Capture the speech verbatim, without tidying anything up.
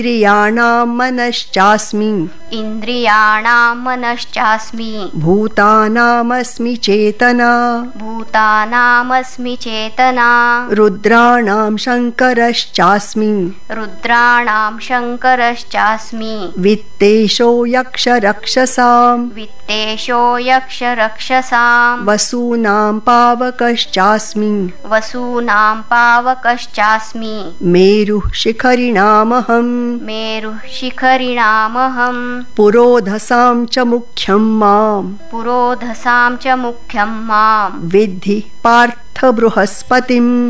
इन्द्रियाणां मनश्चास्मि इन्द्रियाणां मनश्चास्मि भूतानामस्मि चेतना भूतानामस्मि चेतना रुद्राणां शङ्करश्चास्मि रुद्राणां शङ्करश्चास्मि वित्तेशो यक्षरक्षसां वित्तेशो यक्षरक्षसां वसूनां पावकश्चास्मि वसूनां पावकश्चास्मि मेरुः शिखरिणामहम् मेरुः शिखरिणामहम् पुरोधसां च मुख्यं मां पुरोधसां च मुख्यं मां विद्धि पार्थ बृहस्पतिम्।